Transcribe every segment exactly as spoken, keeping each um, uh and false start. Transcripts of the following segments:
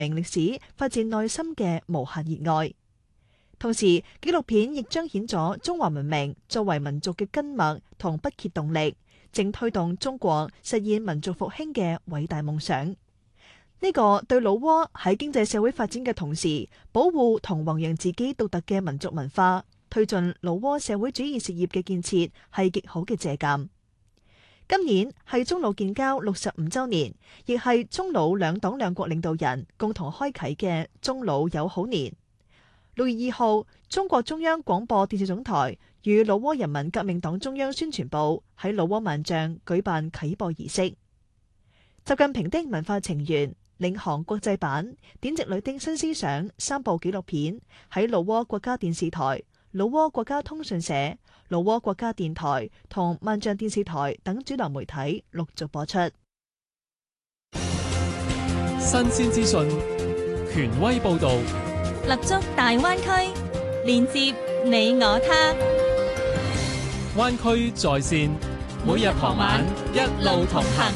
歷史、發自內心嘅無限熱愛。同時，紀錄片亦彰顯咗中華文明作為民族嘅根脈同不竭動力，正推動中國實現民族復興嘅偉大夢想。呢個對老撾喺經濟社會發展嘅同時，保護同弘揚自己獨特嘅民族文化，推進老撾社會主義事業嘅建設係極好嘅借鑑。今年係中老建交六十五週年，亦係中老兩黨兩國領導人共同開啟嘅中老友好年。六月二號，中國中央廣播電視總台與老撾人民革命黨中央宣傳部喺老撾萬象舉辦啟播儀式。習近平的文化情緣、領航國際版、典籍裏的新思想三部紀錄片喺老撾國家電視台、老撾國家通訊社、老撾國家電台同萬象電視台等主流媒體陸續播出。 新鮮資訊，權威報導， 立足大灣區，連接你我他。 灣區在線，每日傍晚一路同行。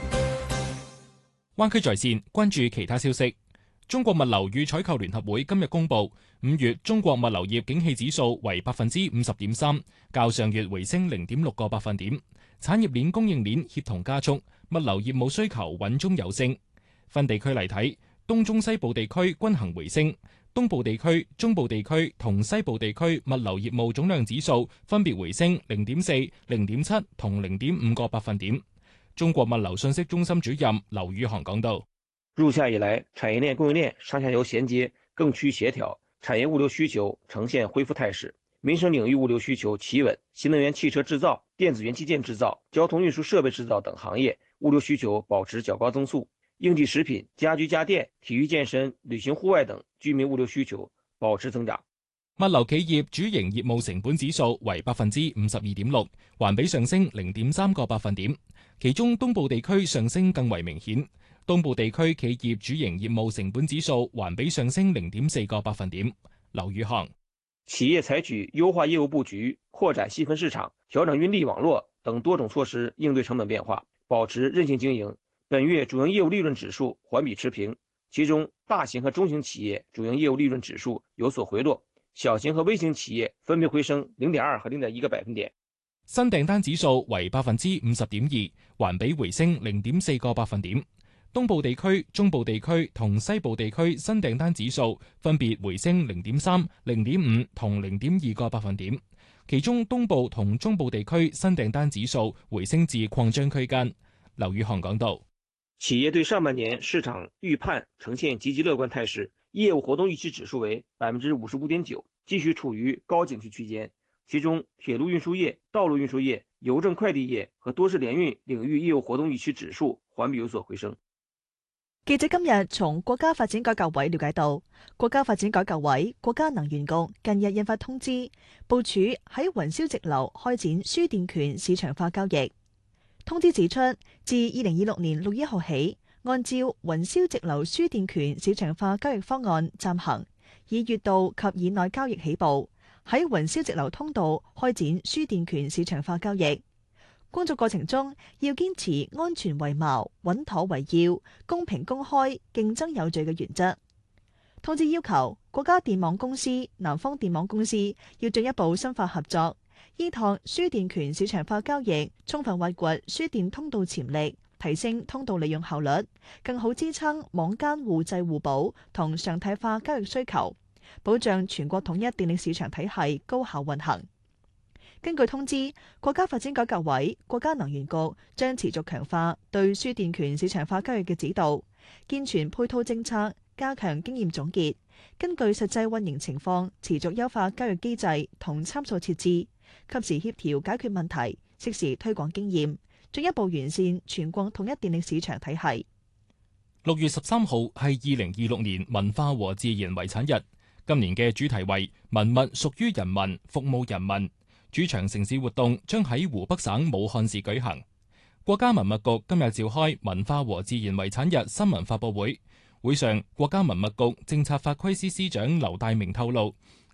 灣區在線，關注其他消息。中國物流與採購聯合會今日公布，五月中國物流業景氣指數為百分之五十點三，較上月回升零點六個百分點。產業鏈供應鏈協同加速，物流業務需求穩中有升。分地區嚟睇，東中西部地區均行回升，東部地區、中部地區同西部地區物流業務總量指數分別回升零點四、零點七同零點五個百分點。中國物流信息中心主任劉宇航講道： 入夏以來，產業鏈供應鏈上下游銜接更趨協調，產業物流需求呈現恢復態勢，民生領域物流需求企穩，新能源汽車製造、電子元器件製造、交通運輸設備製造等行業物流需求保持較高增速。應季食品、家居家電、體育健身、旅行戶外等居民物流需求保持增長。 物流企業主營業務成本指數為百分之五十二點六，環比上升零點三個百分點。其中東部地區上升更為明顯，東部地區企業主營業務成本指數環比上升零點四個百分點。劉宇航： 企業採取優化業務佈局、擴展細分市場、調整運力網絡等多種措施應對成本變化，保持韌性經營。本月主營業務利潤指數環比持平，其中大型和中型企業主營業務利潤指數有所回落，小型和微型企業分別回升零點二和零點一個百分點。 新訂單指數為百分之五十點二，環比回升零點四個百分點。東部地區、中部地區同西部地區新訂單指數分別回升零點三、零點五同零點二個百分點，其中東部同中部地區新訂單指數回升至擴張區間。劉宇航講道： 企業對上半年市場預判呈現積極樂觀態勢，業務活動預期指數為百分之五十五點九，繼續處於高景氣區間。其中，鐵路運輸業、道路運輸業、郵政快遞業和多式聯運領域業務活動預期指數環比有所回升。 記者今日從國家發展改革委了解到，國家發展改革委、國家能源局近日印發通知，部署喺雲霄直流開展輸電權市場化交易。通知指出，自二零二六年六月一號起，按照雲霄直流輸電權市場化交易方案暫行，以月度及以內交易起步，喺雲霄直流通道開展輸電權市場化交易。工作過程中要堅持安全為矛、穩妥為要、公平公開、競爭有序嘅原則。通知要求國家電網公司、南方電網公司要進一步深化合作，依託輸電權市場化交易，充分挖掘輸電通道潛力，提升通道利用效率，更好支撐網間互濟互補同常態化交易需求，保障全國統一電力市場體系高效運行。根據通知，國家發展改革委、國家能源局將持續強化對輸電權市場化交易嘅指導，健全配套政策，加強經驗總結，根據實際運營情況，持續優化交易機制同參數設置，及時協調解決問題，適時推廣經驗，進一步完善全國統一電力市場體系。 六月十三號係二零二六年文化和自然遺產日，今年嘅主題為文物屬於人民，服務人民。主場城市活動將喺湖北省武漢市舉行。國家文物局今日召開文化和自然遺產日新聞發佈會，會上國家文物局政策法規司司長劉大明透露，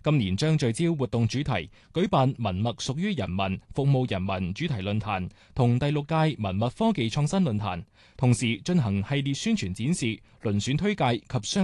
今年將聚焦活動主題，舉辦文物屬於人民、服務人民主題論壇同第六屆文物科技創新論壇，同時進行系列宣傳展示、遴選推介及商